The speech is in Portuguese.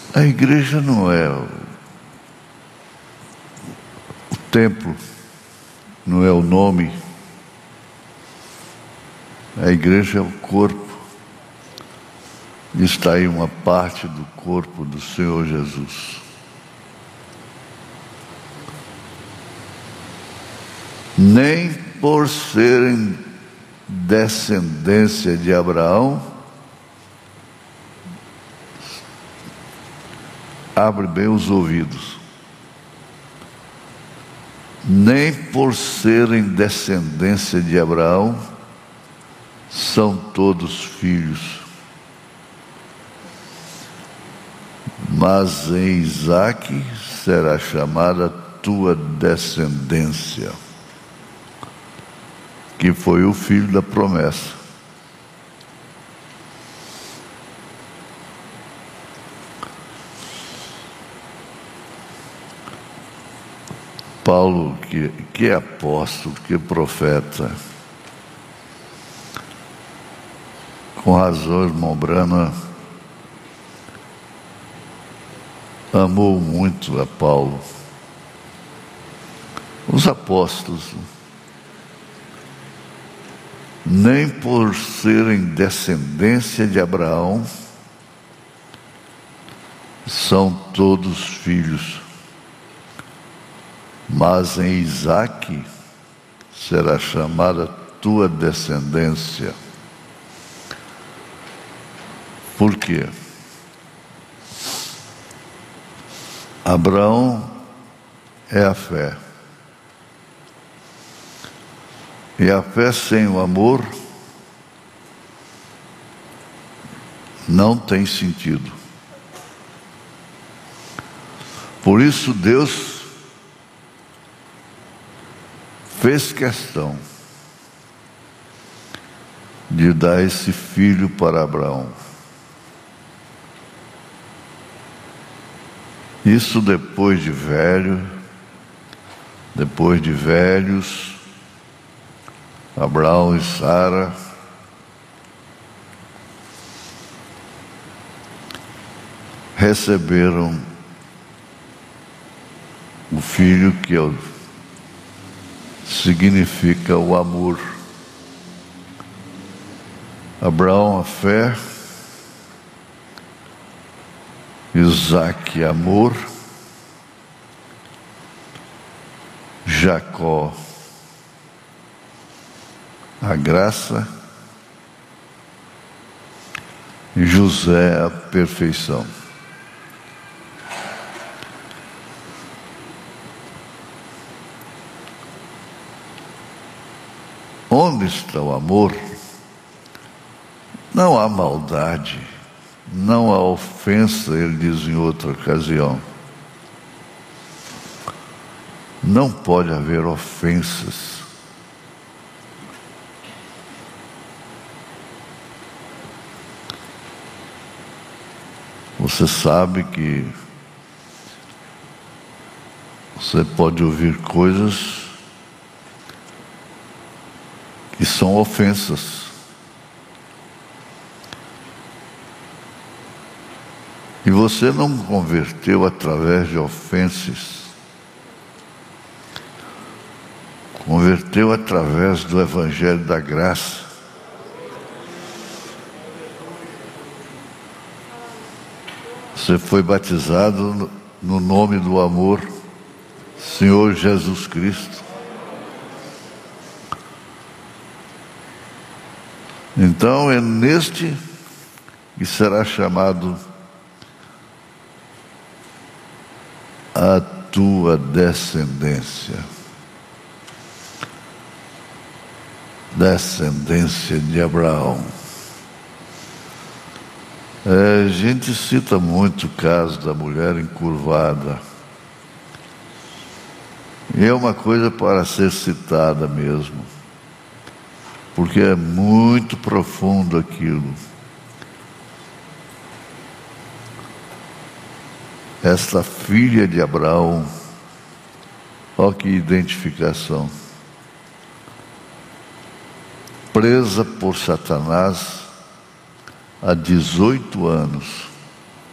A igreja não é o templo, não é o nome. A igreja é o corpo. Está aí uma parte do corpo do Senhor Jesus. Nem por serem descendência de Abraão, abre bem os ouvidos, nem por serem descendência de Abraão, são todos filhos. Mas em Isaque será chamada tua descendência, que foi o filho da promessa. Paulo, que é apóstolo, que é profeta, com razão, irmão Brana amou muito a Paulo. Os apóstolos, nem por serem descendência de Abraão, são todos filhos. Mas em Isaque será chamada tua descendência. Por quê? Abraão é a fé. E a fé sem o amor não tem sentido. Por isso Deus fez questão de dar esse filho para Abraão. Isso depois de velhos, Abraão e Sara receberam o filho que significa o amor. Abraão, a fé, Isaque, amor, Jacó, a graça, e José, a perfeição. Onde está o amor, não há maldade, não há ofensa, ele diz em outra ocasião. Não pode haver ofensas. Você sabe que você pode ouvir coisas que são ofensas. E você não converteu através de ofensas. Converteu através do Evangelho da Graça. Você foi batizado no nome do amor, Senhor Jesus Cristo. Então é neste que será chamado a tua descendência. Descendência de Abraão. A gente cita muito o caso da mulher encurvada. E é uma coisa para ser citada mesmo, porque é muito profundo aquilo. Esta filha de Abraão, olha que identificação, presa por Satanás há 18 anos.